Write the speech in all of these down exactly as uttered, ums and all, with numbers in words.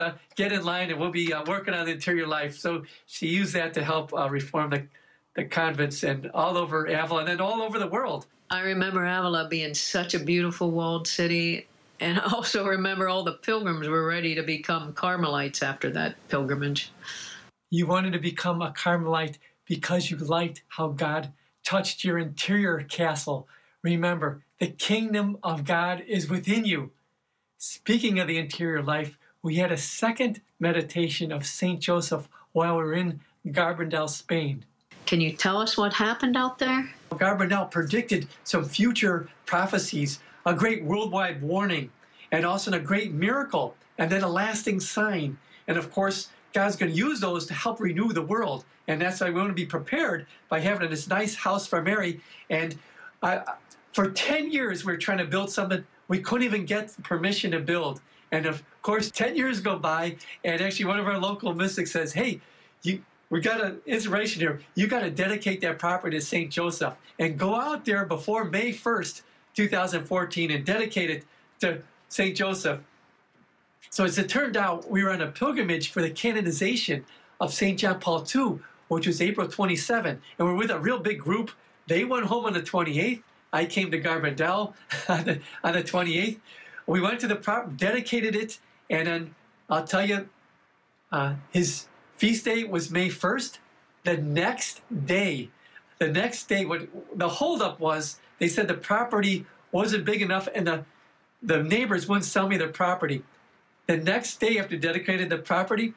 uh, get in line and we'll be uh, working on the interior life. So she used that to help uh, reform the, the convents and all over Avila and then all over the world. I remember Avila being such a beautiful walled city. And I also remember all the pilgrims were ready to become Carmelites after that pilgrimage. You wanted to become a Carmelite because you liked how God touched your interior castle. Remember, the kingdom of God is within you. Speaking of the interior life, we had a second meditation of Saint Joseph while we were in Garabandal, Spain. Can you tell us what happened out there? Garabandal predicted some future prophecies, a great worldwide warning, and also a great miracle, and then a lasting sign. And of course, God's going to use those to help renew the world. And that's why we want to be prepared by having this nice house for Mary. And uh, for ten years, we we're trying to build something we couldn't even get permission to build. And of course, ten years go by, and actually one of our local mystics says, hey, you, we got an inspiration here. You got to dedicate that property to Saint Joseph and go out there before May first, two thousand fourteen, and dedicate it to Saint Joseph. So as it turned out, we were on a pilgrimage for the canonization of Saint John Paul the Second, which was April twenty-seventh. And we're with a real big group. They went home on the twenty-eighth. I came to Garabandal on the, on the twenty-eighth. We went to the prop, dedicated it, and then I'll tell you, uh, his feast day was May first. The next day, the next day, what the holdup was, they said the property wasn't big enough and the, the neighbors wouldn't sell me their property. The next day after dedicated the property,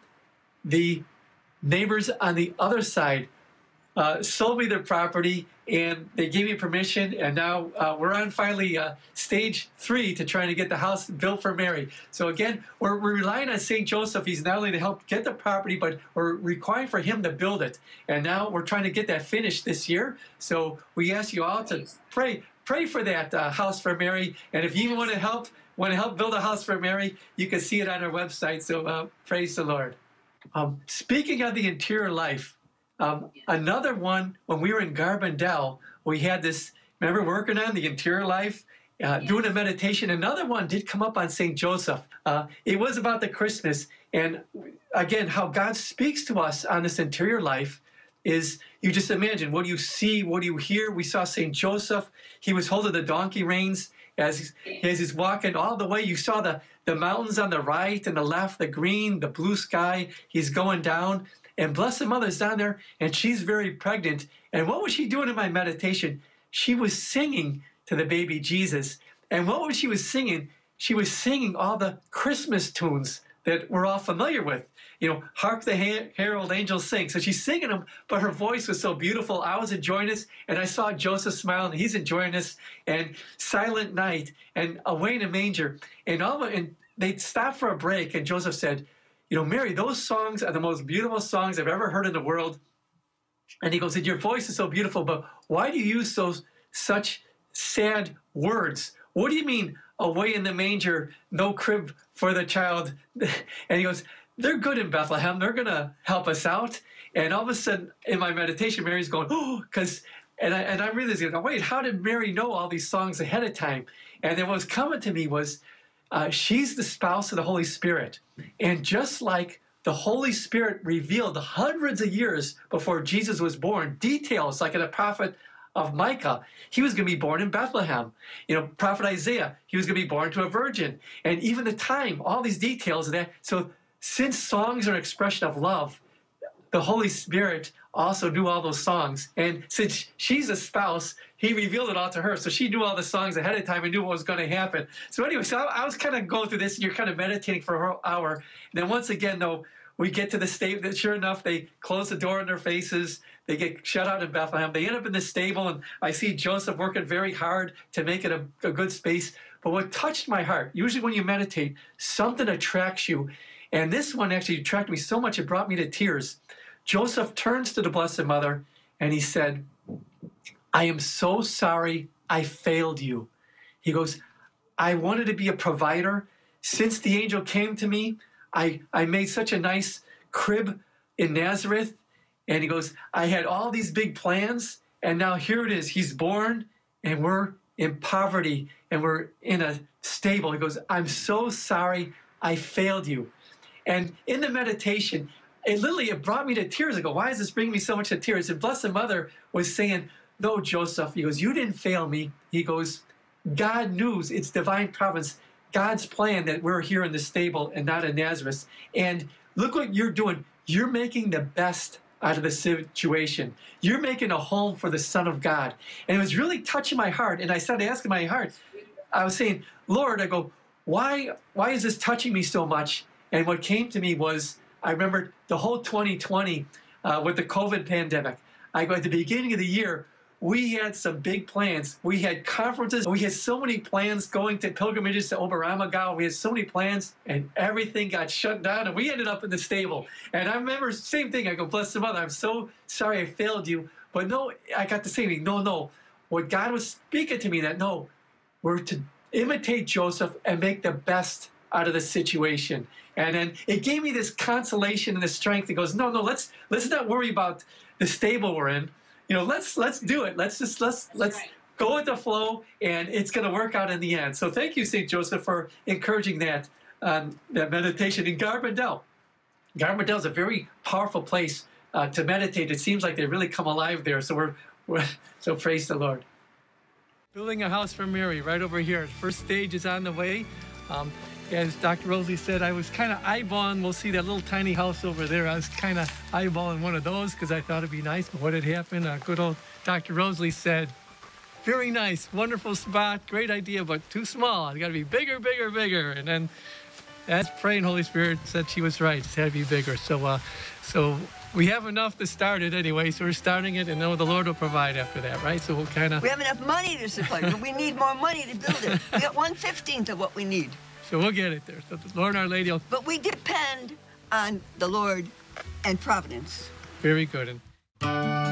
the neighbors on the other side uh, sold me their property and they gave me permission, and now uh, we're on finally uh, stage three to trying to get the house built for Mary. So again, we're, we're relying on Saint Joseph. He's not only to help get the property, but we're requiring for him to build it. And now we're trying to get that finished this year. So we ask you all to pray, pray for that uh, house for Mary. And if you even want to help, want to help build a house for Mary, you can see it on our website. So uh, praise the Lord. Um, speaking of the interior life, um, another one, when we were in Garabandal, we had this, remember working on the interior life, uh, doing a meditation. Another one did come up on Saint Joseph. Uh, it was about the Christmas. And again, how God speaks to us on this interior life is, you just imagine, what do you see, what do you hear? We saw Saint Joseph. He was holding the donkey reins as he's, as he's walking all the way. You saw the, the mountains on the right and the left, the green, the blue sky. He's going down. And Blessed Mother's down there, and she's very pregnant. And what was she doing in my meditation? She was singing to the baby Jesus. And what was she was singing? She was singing all the Christmas tunes that we're all familiar with. You know, hark the herald angels sing. So she's singing them, but her voice was so beautiful. I was enjoying this, and I saw Joseph smiling. He's enjoying this. And Silent Night, and Away in a Manger. And, all, and they stopped for a break, and Joseph said, you know, Mary, those songs are the most beautiful songs I've ever heard in the world. And he goes, your voice is so beautiful, but why do you use those such sad words? What do you mean, away in the manger, no crib for the child? And he goes, they're good in Bethlehem. They're going to help us out. And all of a sudden, in my meditation, Mary's going, oh, because, and I, and I realized, wait, how did Mary know all these songs ahead of time? And then what was coming to me was, Uh, she's the spouse of the Holy Spirit. And just like the Holy Spirit revealed hundreds of years before Jesus was born, details like in the prophet of Micah, he was going to be born in Bethlehem. You know, prophet Isaiah, he was going to be born to a virgin. And even the time, all these details of that. So since songs are an expression of love, the Holy Spirit also knew all those songs. And since she's a spouse, he revealed it all to her. So she knew all the songs ahead of time and knew what was going to happen. So anyway, so I, I was kind of going through this, and you're kind of meditating for an hour. And then once again, though, we get to the stable. That sure enough, they close the door in their faces. They get shut out in Bethlehem. They end up in the stable, and I see Joseph working very hard to make it a, a good space. But what touched my heart, usually when you meditate, something attracts you. And this one actually attracted me so much, it brought me to tears. Joseph turns to the Blessed Mother, and he said, I am so sorry I failed you. He goes, I wanted to be a provider. Since the angel came to me, I, I made such a nice crib in Nazareth. And he goes, I had all these big plans, and now here it is. He's born, and we're in poverty, and we're in a stable. He goes, I'm so sorry I failed you. And in the meditation, it literally it brought me to tears. I go, why is this bringing me so much to tears? And Blessed Mother was saying, no, Joseph. He goes, you didn't fail me. He goes, God knew, it's divine providence, God's plan that we're here in the stable and not in Nazareth. And look what you're doing. You're making the best out of the situation. You're making a home for the Son of God. And it was really touching my heart. And I started asking my heart, I was saying, Lord, I go, why, why is this touching me so much? And what came to me was, I remember the whole twenty twenty uh, with the COVID pandemic. I go, at the beginning of the year, we had some big plans. We had conferences. We had so many plans going to pilgrimages to Oberammergau. We had so many plans, and everything got shut down, and we ended up in the stable. And I remember, same thing. I go, bless the Mother, I'm so sorry I failed you. But no, I got the same thing. No, no. What God was speaking to me that, no, we're to imitate Joseph and make the best out of the situation. And then it gave me this consolation and the strength. It goes, no, no, let's let's not worry about the stable we're in. You know, let's let's do it. Let's just let's That's let's right. go with the flow, and it's going to work out in the end. So thank you, Saint Joseph, for encouraging that um, that meditation in Garbadell. Garbadell is a very powerful place uh, to meditate. It seems like they really come alive there. So we're, we're so praise the Lord. Building a house for Mary right over here. First stage is on the way. Um, As Doctor Rosalie said, I was kind of eyeballing, we'll see that little tiny house over there. I was kind of eyeballing one of those because I thought it'd be nice. But what had happened, uh, good old Doctor Rosalie said, very nice, wonderful spot, great idea, but too small. It's got to be bigger, bigger, bigger. And then as praying, Holy Spirit said she was right. It's had to be bigger. So, uh, so we have enough to start it anyway. So we're starting it, and know the Lord will provide after that, right? So we'll kind of... We have enough money to supply, but we need more money to build it. We got one fifteenth of what we need. So we'll get it there. So the Lord Our Lady will... But we depend on the Lord and providence. Very good. And